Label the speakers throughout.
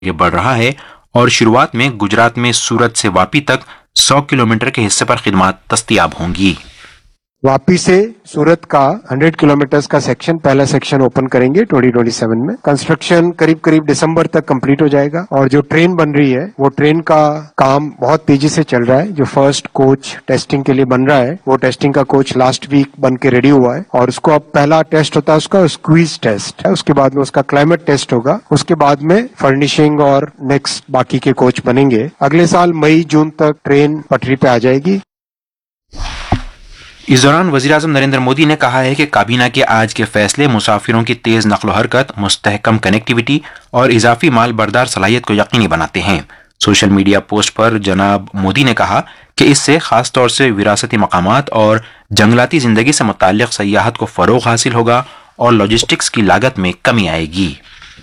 Speaker 1: आगे बढ़ रहा है और शुरुआत में गुजरात में सूरत से वापी तक 100 किलोमीटर के हिस्से पर खिदमत दस्तयाब होंगी।
Speaker 2: वापी से सूरत का 100 किलोमीटर का सेक्शन, पहला सेक्शन ओपन करेंगे 2027 में। कंस्ट्रक्शन करीब दिसंबर तक कंप्लीट हो जाएगा और जो ट्रेन बन रही है वो ट्रेन का काम बहुत तेजी से चल रहा है। जो फर्स्ट कोच टेस्टिंग के लिए बन रहा है वो टेस्टिंग का कोच लास्ट वीक बन के रेडी हुआ है और उसको अब पहला टेस्ट होता है उसका स्क्वीज टेस्ट है, उसके बाद में उसका क्लाइमेट टेस्ट होगा, उसके बाद में फर्निशिंग और नेक्स्ट बाकी के कोच बनेंगे। अगले साल मई जून तक ट्रेन पटरी पे आ जाएगी।
Speaker 1: इस दौरान वज़ीर-ए-आज़म नरेंद्र मोदी ने कहा है कि काबीना के आज के फैसले मुसाफिरों की तेज नक्लो हरकत, मुस्तहकम कनेक्टिविटी और इजाफी माल बरदार सलाहियत को यकीनी बनाते हैं। सोशल मीडिया पोस्ट पर जनाब मोदी ने कहा कि इससे खास तौर से विरासती मकामात और जंगलाती जिंदगी से मुताल्लिक सयाहत को फरोग हासिल होगा और लॉजिस्टिक्स की लागत में कमी आएगी।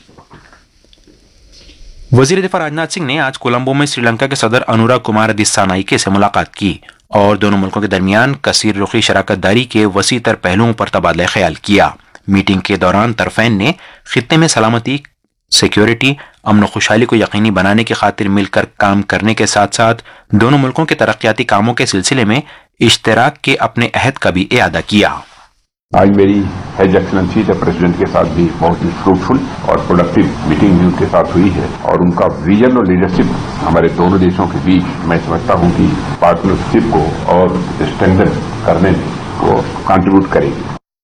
Speaker 1: वजीर दिफा राजनाथ सिंह ने आज कोलंबो में श्रीलंका के सदर अनुराग कुमार दिस्सानाइके से मुलाकात की और दोनों मुल्कों के दरमियान कसीर रुखी शराकत दारी के वसी तर पहलुओं पर तबादला ख्याल किया। मीटिंग के दौरान तरफैन ने खित्ते में सलामती, सिक्योरिटी, अमन खुशहाली को यकीनी बनाने की खातिर मिलकर काम करने के साथ साथ दोनों मुल्कों के तरक्याती कामों के सिलसिले में इश्तराक के अपने अहद का भी इआदा किया।
Speaker 3: आज मेरी हेज एक्सलेंसी द प्रेसिडेंट के साथ भी बहुत ही फ्रूटफुल और प्रोडक्टिव मीटिंग भी उनके साथ हुई है और उनका विजन और लीडरशिप हमारे दोनों देशों के बीच मैं समझता हूं कि पार्टनरशिप को और स्ट्रेंथन करने में वो कंट्रीब्यूट करेगी।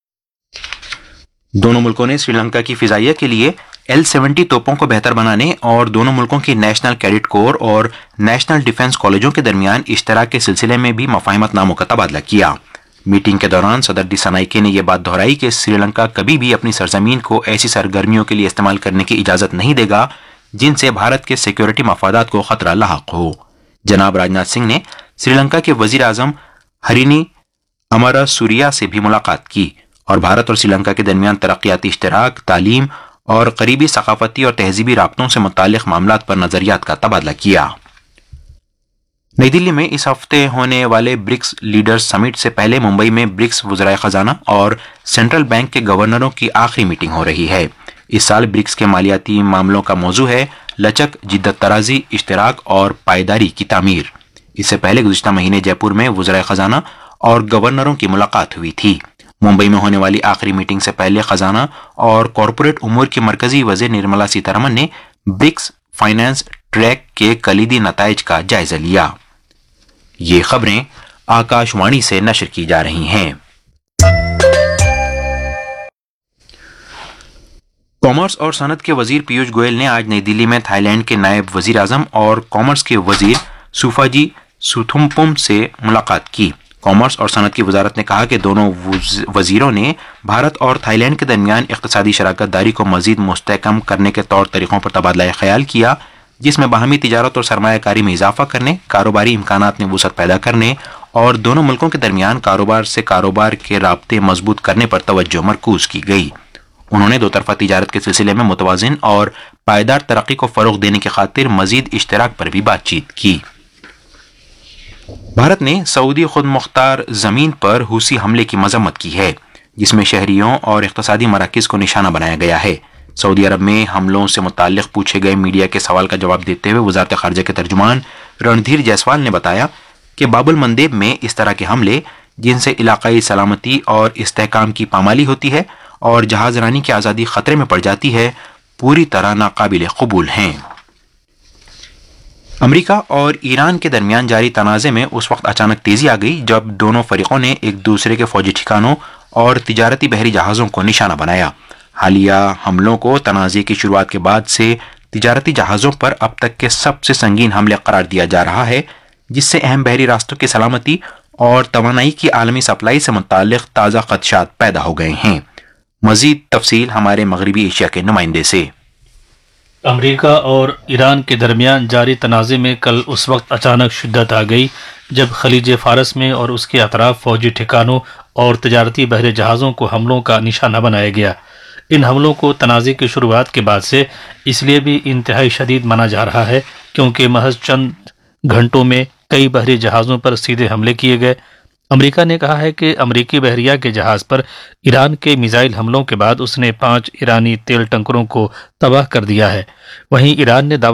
Speaker 1: दोनों मुल्कों ने श्रीलंका की फिजाइया के लिए L-70 तोपों को बेहतर बनाने और दोनों मुल्कों की नेशनल कैडेट कोर और नेशनल डिफेंस कॉलेजों के दरमियान इश्तराक के सिलसिले में भी मफाहिमतनामों का तबादला किया। मीटिंग के दौरान सदर दिस्सानाइके ने यह बात दोहराई कि श्रीलंका कभी भी अपनी सरजमीन को ऐसी सरगर्मियों के लिए इस्तेमाल करने की इजाजत नहीं देगा जिनसे भारत के सिक्योरिटी मफादात को खतरा लाहक हो। जनाब राजनाथ सिंह ने श्रीलंका के वजीर आजम हरिनी अमरसूरिया से भी मुलाकात की और भारत और श्रीलंका के दरमियान तरक्याती इश्तराक, तालीम और करीबी सकाफती और तहजीबी राब्तों से मुताल्लिक मामलात पर नजरियात का तबादला किया। नई दिल्ली में इस हफ्ते होने वाले ब्रिक्स लीडर्स समिट से पहले मुंबई में ब्रिक्स वज़राए खजाना और सेंट्रल बैंक के गवर्नरों की आखिरी मीटिंग हो रही है। इस साल ब्रिक्स के मालियाती मामलों का मौजू है लचक, जिद्दत तराजी, इश्तराक और पायदारी की तामीर। इससे पहले गुज़िश्ता महीने जयपुर में वज़राए खजाना और गवर्नरों की मुलाकात हुई थी। मुंबई में होने वाली आखिरी मीटिंग से पहले खजाना और कॉरपोरेट उमूर की मरकजी वज़ीर निर्मला सीतारमन ने ब्रिक्स फाइनेंस ट्रैक के कलीदी नताइज का जायजा लिया। ये खबरें आकाशवाणी से नशर की जा रही हैं। कॉमर्स और सनत के वजीर पीयूष गोयल ने आज नई दिल्ली में थाईलैंड के नायब वजीर आजम और कॉमर्स के वजीर सुफाजी सुथुमपुम से मुलाकात की। कॉमर्स और सनत की वजारत ने कहा कि दोनों वजीरों ने भारत और थाईलैंड के दरमियान इक़्तिसादी शराकत दारी को मजीद मुस्तहकम करने के तौर तरीकों पर तबादला ख्याल किया, जिसमें बाहमी तिजारत और सरमायाकारी में इजाफा करने, कारोबारी इम्कानात में वुसअत पैदा करने और दोनों मुल्कों के दरमियान कारोबार से कारोबार के राब्ते मजबूत करने पर तवज्जो मरकूज की गई। उन्होंने दो तरफा तिजारत के सिलसिले में मुतवाजिन और पायदार तरक्की को फरोग देने की खातिर मजीद इश्तराक पर भी बातचीत की। भारत ने सऊदी खुद मुख्तार जमीन पर हुसी हमले की मजम्मत की है, जिसमें शहरियों और इक़्तिसादी मराकिज को निशाना बनाया गया है। सऊदी अरब में हमलों से मुताल्लिक पूछे गए मीडिया के सवाल का जवाब देते हुए वजारत खारजा के तर्जुमान रणधीर जायसवाल ने बताया कि बाबुल मंदेब में इस तरह के हमले, जिनसे इलाकाई सलामती और इस्तेहकाम की पामाली होती है और जहाजरानी की आज़ादी खतरे में पड़ जाती है, पूरी तरह नाकाबिल कबूल हैं। अमेरिका और ईरान के दरमियान जारी तनाज़े में उस वक्त अचानक तेजी आ गई जब दोनों फरीकों ने एक दूसरे के फौजी ठिकानों और तिजारती बहरी जहाज़ों को निशाना बनाया। हालिया हमलों को तनाज़े की शुरुआत के बाद से तिजारती जहाज़ों पर अब तक के सबसे संगीन हमले करार दिया जा रहा है, जिससे अहम बहरी रास्तों की सलामती और तवानाई की आलमी सप्लाई से मुताल्लिक ताज़ा खदशात पैदा हो गए हैं। मज़ीद तफसील हमारे मगरबी एशिया के नुमाइंदे से।
Speaker 4: अमेरिका और ईरान के दरमियान जारी तनाज़े में कल उस वक्त अचानक शिद्दत आ गई जब खलीज फारस में और उसके अतराफ फौजी ठिकानों और तजारती बहरे जहाज़ों को हमलों का निशाना बनाया गया। इन हमलों को तनाज़े की शुरुआत के बाद से इसलिए भी इंतहाई शदीद माना जा रहा है क्योंकि महज चंद घंटों में कई बहरी जहाज़ों पर सीधे हमले किए गए। امریکہ نے کہا ہے کہ امریکی بحریہ کے جہاز پر ایران کے میزائل حملوں کے بعد اس نے 5 ایرانی تیل ٹینکروں کو تباہ کر دیا ہے۔ وہیں ایران نے